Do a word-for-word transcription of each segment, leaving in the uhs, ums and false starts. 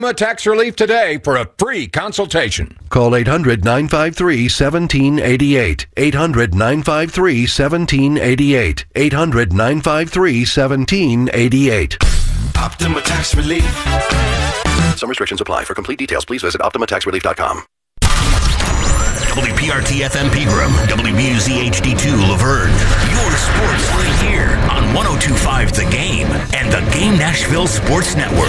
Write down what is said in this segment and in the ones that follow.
Tax Relief today for a free consultation. Call eight hundred, nine five three, one seven eight eight. eight hundred, nine five three, one seven eight eight. eight hundred, nine five three, one seven eight eight. Optima Tax Relief. Some restrictions apply. For complete details, please visit optima tax relief dot com. W P R T F M Pegram, W B U Z H D two Laverne. Your sports right here on one oh two point five The Game and the Game Nashville Sports Network.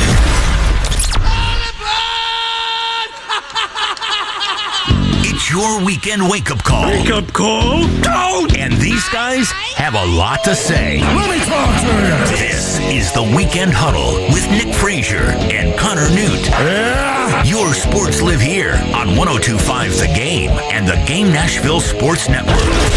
It's your weekend wake-up call. Wake-up call? Don't! And these guys have a lot to say. Let me talk to you. This is the Weekend Huddle with Nick Frazier and Connor Newt. Yeah. Your sports live here on one oh two point five The Game and the Game Nashville Sports Network.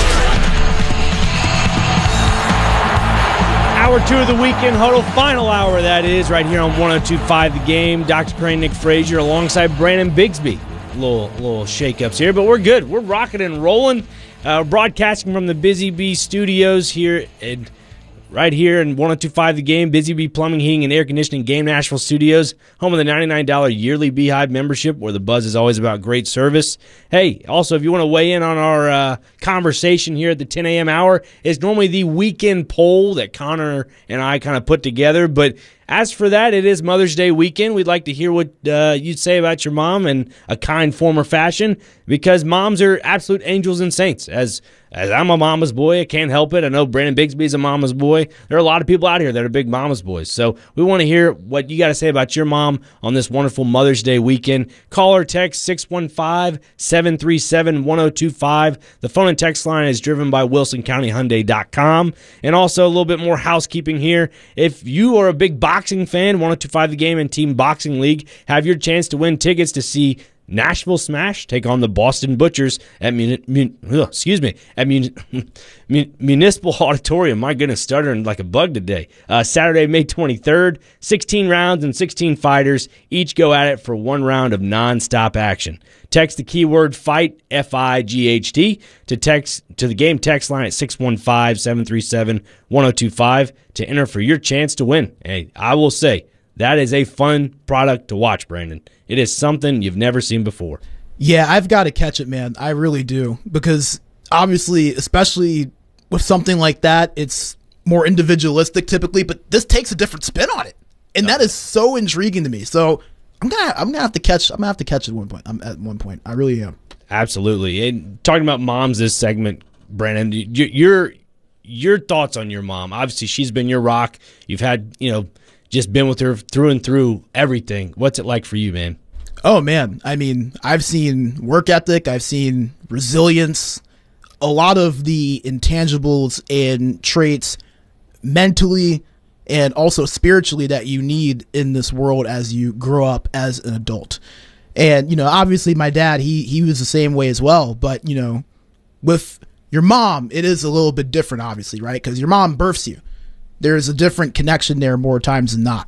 Hour two of the Weekend Huddle, final hour that is, right here on one oh two point five The Game. Doctor Crane, Nick Frazier, alongside Brandon Bigsby. Little little shakeups here, but we're good. We're rocking and rolling. Uh, broadcasting from the Busy Bee Studios here, in, right here in one oh two point five The Game. Busy Bee Plumbing, Heating, and Air Conditioning, Game Nashville Studios, home of the ninety-nine dollars yearly Beehive membership, where the buzz is always about great service. Hey, also, if you want to weigh in on our uh, conversation here at the ten a.m. hour, it's normally the weekend poll that Connor and I kind of put together, but as for that, it is Mother's Day weekend. We'd like to hear what uh, you'd say about your mom in a kind form or fashion, because moms are absolute angels and saints. As as I'm a mama's boy, I can't help it. I know Brandon Bigsby's a mama's boy. There are a lot of people out here that are big mama's boys. So we want to hear what you got to say about your mom on this wonderful Mother's Day weekend. Call or text six one five, seven three seven, one oh two five. The phone and text line is driven by wilson county hyundai dot com. And also a little bit more housekeeping here. If you are a big boxing fan, one oh two point five The Game and Team Boxing League have your chance to win tickets to see Nashville Smash take on the Boston Butchers at Mun- Mun- ugh, excuse me at Mun- Mun- Municipal Auditorium. My goodness, stuttering like a bug today. Uh, Saturday, May twenty-third. sixteen rounds and sixteen fighters each go at it for one round of nonstop action. Text the keyword FIGHT, F I G H T, to text to the game text line at six one five, seven three seven, one oh two five to enter for your chance to win. Hey, I will say, that is a fun product to watch, Brandon. It is something you've never seen before. Yeah, I've got to catch it, man. I really do. Because obviously, especially with something like that, it's more individualistic typically, but this takes a different spin on it. And that is so intriguing to me. So I'm gonna I'm gonna have to catch I'm gonna have to catch it at one point. I'm at one point. I really am. Absolutely. And talking about moms this segment, Brandon, your your thoughts on your mom. Obviously, she's been your rock. You've had, you know, just been with her through and through everything. What's it like for you, man? Oh, man. I mean, I've seen work ethic. I've seen resilience. A lot of the intangibles and traits mentally and also spiritually that you need in this world as you grow up as an adult. And, you know, obviously my dad, he he was the same way as well. But, you know, with your mom, it is a little bit different, obviously, right? Because your mom births you. There's a different connection there more times than not.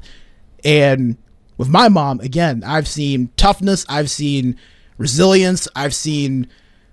And with my mom, again, I've seen toughness. I've seen resilience. I've seen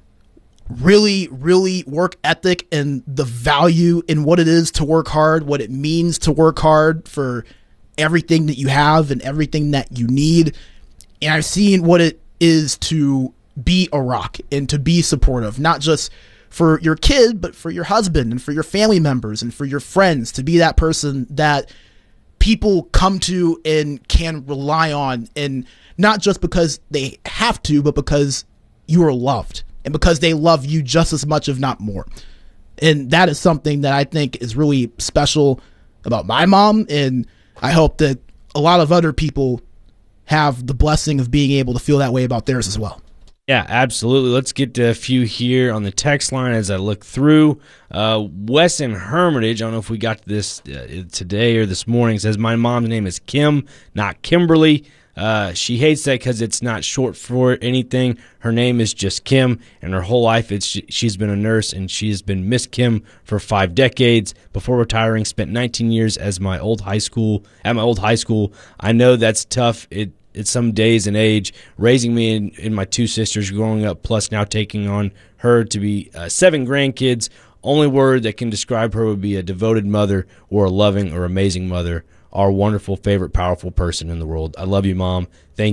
really, really work ethic and the value in what it is to work hard, what it means to work hard for everything that you have and everything that you need. And I've seen what it is to be a rock and to be supportive, not just for your kid, but for your husband and for your family members and for your friends, to be that person that people come to and can rely on, and not just because they have to, but because you are loved and because they love you just as much, if not more. And that is something that I think is really special about my mom, and I hope that a lot of other people have the blessing of being able to feel that way about theirs as well. Yeah, absolutely. Let's get to a few here on the text line as I look through. Uh, Wes in Hermitage, I don't know if we got to this uh, today or this morning, says, my mom's name is Kim, not Kimberly. Uh, she hates that because it's not short for anything. Her name is just Kim, and her whole life it's she's been a nurse, and she's been Miss Kim for five decades. Before retiring, spent nineteen years as my old high school at my old high school. I know that's tough. It It's some days and age, raising me and, and my two sisters growing up, plus now taking on her to be uh, seven grandkids. Only word that can describe her would be a devoted mother or a loving or amazing mother. our wonderful, favorite, powerful person in the world. I love you, Mom. Thank